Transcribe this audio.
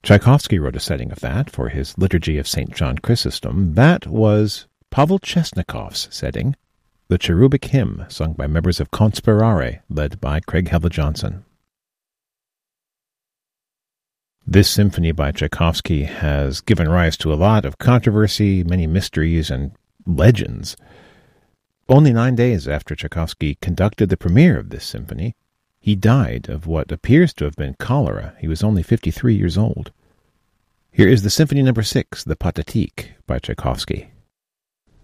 Tchaikovsky wrote a setting of that for his Liturgy of St. John Chrysostom. That was Pavel Chesnikov's setting, the Cherubic Hymn, sung by members of Conspirare, led by Craig Hella Johnson. This symphony by Tchaikovsky has given rise to a lot of controversy, many mysteries, and legends. Only 9 days after Tchaikovsky conducted the premiere of this symphony, he died of what appears to have been cholera. He was only 53 years old. Here is the Symphony No. 6, the Pathetique, by Tchaikovsky.